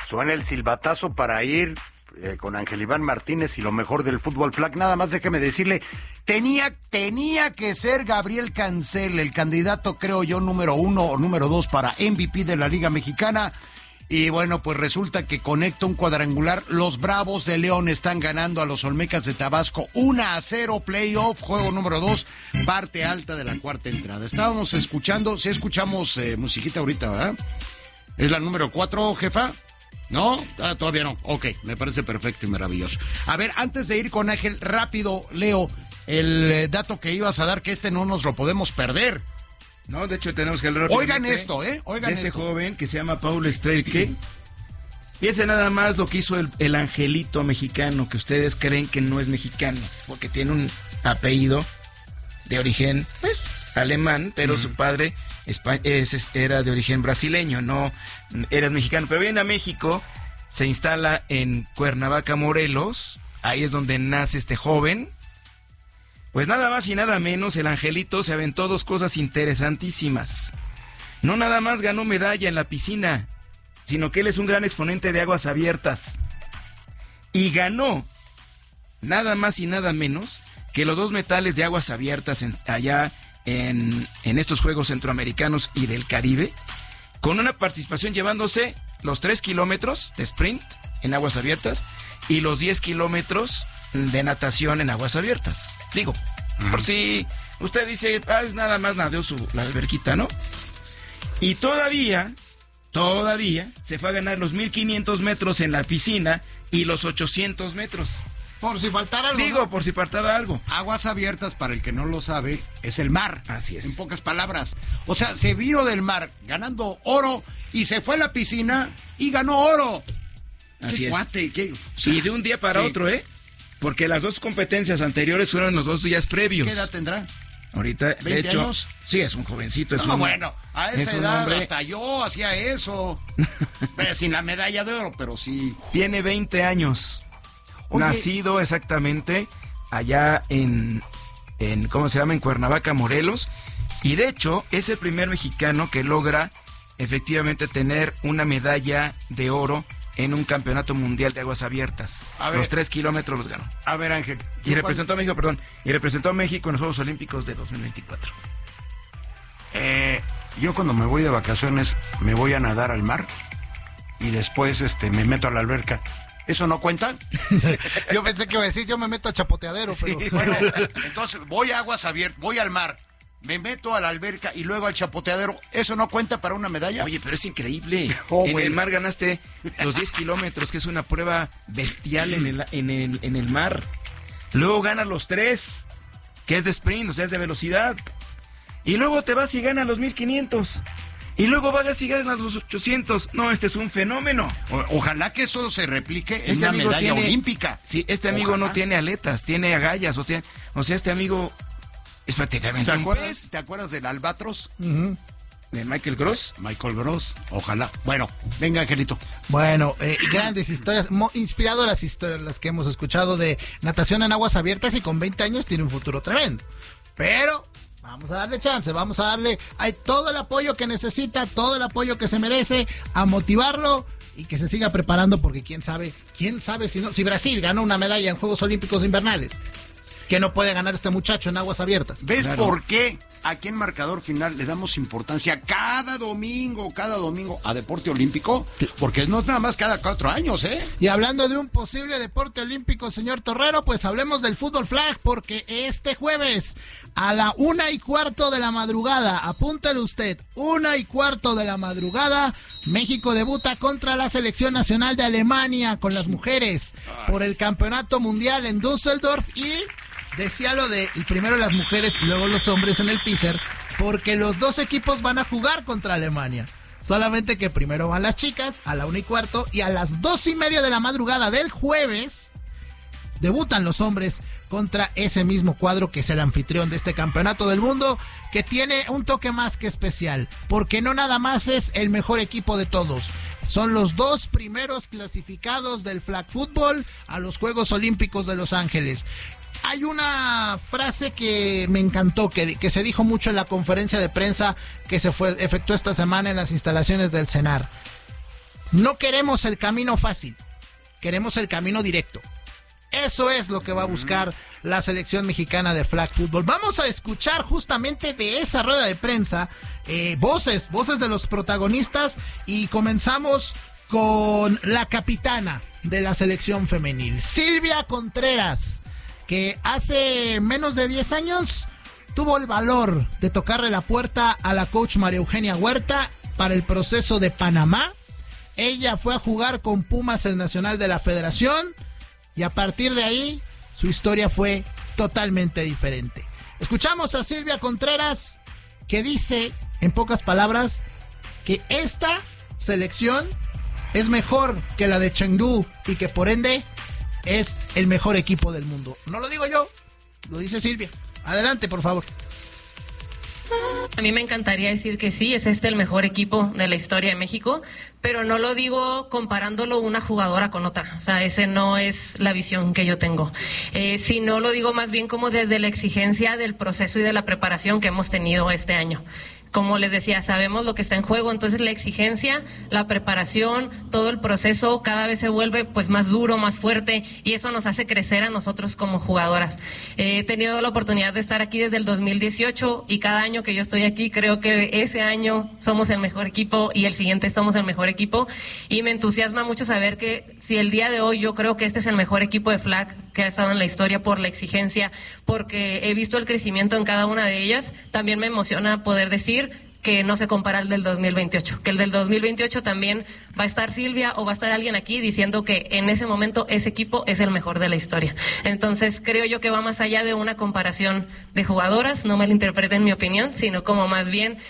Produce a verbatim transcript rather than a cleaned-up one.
Suena el silbatazo para ir eh, con Ángel Iván Martínez y lo mejor del fútbol flag. Nada más déjeme decirle, tenía, tenía que ser Gabriel Cancel, el candidato, creo yo, número uno o número dos para M V P de la Liga Mexicana. Y bueno, pues resulta que conecta un cuadrangular. Los Bravos de León están ganando a los Olmecas de Tabasco uno a cero, playoff, juego número dos, parte alta de la cuarta entrada. Estábamos escuchando, sí escuchamos eh, musiquita ahorita, ¿verdad? ¿Es la número cuatro, jefa? ¿No? Ah, todavía no. Ok, me parece perfecto y maravilloso. A ver, antes de ir con Ángel, rápido, Leo, el eh, dato que ibas a dar, que este no nos lo podemos perder. No, de hecho tenemos que hablar. Oigan esto, ¿eh? Oigan de este esto. joven que se llama Paul Strelke. Piensen nada más lo que hizo el, el angelito mexicano, que ustedes creen que no es mexicano, porque tiene un apellido de origen, pues, alemán, pero mm. su padre es, es, era de origen brasileño, no era mexicano. Pero viene a México, se instala en Cuernavaca, Morelos, ahí es donde nace este joven. Pues nada más y nada menos, el angelito se aventó dos cosas interesantísimas. No nada más ganó medalla en la piscina, sino que él es un gran exponente de aguas abiertas. Y ganó nada más y nada menos que los dos metales de aguas abiertas en, allá en, en estos Juegos Centroamericanos y del Caribe, con una participación llevándose los tres kilómetros de sprint en aguas abiertas y los diez kilómetros de natación en aguas abiertas. Digo, uh-huh. por si usted dice, ah, es nada más nadó su la alberquita, ¿no? Y todavía, todavía se fue a ganar los mil quinientos metros en la piscina y los ochocientos metros. Por si faltara algo. Digo, ¿no? Por si faltara algo. Aguas abiertas, para el que no lo sabe, es el mar. Así es. En pocas palabras. O sea, se vino del mar ganando oro y se fue a la piscina y ganó oro. Así qué es. Cuate, qué, o sea, y de un día para sí. otro, ¿eh? Porque las dos competencias anteriores fueron los dos días previos. ¿Qué edad tendrá? Ahorita, de hecho, años? Sí, es un jovencito. Es no, un, bueno, a esa edad hombre... hasta yo hacía eso. Sin la medalla de oro, pero sí. Tiene veinte años. Oye, nacido exactamente allá en, en, ¿cómo se llama? En Cuernavaca, Morelos. Y de hecho, es el primer mexicano que logra efectivamente tener una medalla de oro en un campeonato mundial de aguas abiertas. Los tres kilómetros los ganó. A ver, Ángel. Y representó a México, perdón, y representó a México en los Juegos Olímpicos de dos mil veinticuatro. Eh, yo cuando me voy de vacaciones me voy a nadar al mar y después este me meto a la alberca. ¿Eso no cuenta? Yo pensé que iba a decir, yo me meto a chapoteadero, pero... Sí, bueno, entonces voy a aguas abiertas, voy al mar, me meto a la alberca y luego al chapoteadero. ¿Eso no cuenta para una medalla? Oye, pero es increíble. Oh, en bueno. el mar ganaste los diez kilómetros, que es una prueba bestial en el, en el, en el mar. Luego ganas los tres, que es de sprint, o sea, es de velocidad. Y luego te vas y ganas los mil quinientos. Y luego vas y ganas los ochocientos. No, este es un fenómeno. O, ojalá que eso se replique en este una amigo medalla tiene, olímpica. Sí, este amigo ojalá. No tiene aletas, tiene agallas. O sea, o sea este amigo es prácticamente ¿Te un acuerdas, pez. ¿Te acuerdas del albatros? Uh-huh. ¿De Michael Gross? Michael Gross, ojalá. Bueno, venga, Angelito. Bueno, eh, grandes historias, mo- inspirado las historias las que hemos escuchado de natación en aguas abiertas, y con veinte años tiene un futuro tremendo. Pero vamos a darle chance, vamos a darle hay todo el apoyo que necesita, todo el apoyo que se merece, a motivarlo y que se siga preparando, porque quién sabe, quién sabe si no, si Brasil ganó una medalla en Juegos Olímpicos Invernales, que no puede ganar este muchacho en aguas abiertas. ¿Ves Claro. por qué aquí en Marcador Final le damos importancia cada domingo, cada domingo a deporte olímpico? Porque no es nada más cada cuatro años, ¿eh? Y hablando de un posible deporte olímpico, señor Torrero, pues hablemos del fútbol flag, porque este jueves a la una y cuarto de la madrugada, apúntale usted, una y cuarto de la madrugada, México debuta contra la selección nacional de Alemania con las mujeres por el campeonato mundial en Düsseldorf. Y decía lo de el primero las mujeres y luego los hombres en el teaser, porque los dos equipos van a jugar contra Alemania. Solamente que primero van las chicas a la una y cuarto, y a las dos y media de la madrugada del jueves debutan los hombres contra ese mismo cuadro que es el anfitrión de este campeonato del mundo, que tiene un toque más que especial, porque no nada más es el mejor equipo de todos, son los dos primeros clasificados del flag football a los Juegos Olímpicos de Los Ángeles. Hay una frase que me encantó, que, que se dijo mucho en la conferencia de prensa que se fue efectuó esta semana en las instalaciones del CENAR. No queremos el camino fácil, queremos el camino directo. Eso es lo que va a buscar la selección mexicana de flag football. Vamos a escuchar justamente de esa rueda de prensa eh, voces, voces de los protagonistas, y comenzamos con la capitana de la selección femenil, Silvia Contreras, que hace menos de diez años tuvo el valor de tocarle la puerta a la coach María Eugenia Huerta para el proceso de Panamá. Ella fue a jugar con Pumas, el nacional de la federación, y a partir de ahí su historia fue totalmente diferente. Escuchamos a Silvia Contreras, que dice, en pocas palabras, que esta selección es mejor que la de Chengdu y que por ende es el mejor equipo del mundo. No lo digo yo, lo dice Silvia. Adelante, por favor. A mí me encantaría decir que sí, es este el mejor equipo de la historia de México, pero no lo digo comparándolo una jugadora con otra, o sea, ese no es la visión que yo tengo, eh, sino lo digo más bien como desde la exigencia del proceso y de la preparación que hemos tenido este año. Como les decía, sabemos lo que está en juego, entonces la exigencia, la preparación, todo el proceso cada vez se vuelve pues más duro, más fuerte, y eso nos hace crecer a nosotros como jugadoras. Eh, he tenido la oportunidad de estar aquí desde el dos mil dieciocho y cada año que yo estoy aquí creo que ese año somos el mejor equipo y el siguiente somos el mejor equipo, y me entusiasma mucho saber que si el día de hoy yo creo que este es el mejor equipo de flag que ha estado en la historia por la exigencia, porque he visto el crecimiento en cada una de ellas, también me emociona poder decir que no se compara al del dos mil veintiocho, que el del dos mil veintiocho también va a estar Silvia o va a estar alguien aquí diciendo que en ese momento ese equipo es el mejor de la historia. Entonces creo yo que va más allá de una comparación de jugadoras, no malinterpreten mi opinión, sino como más bien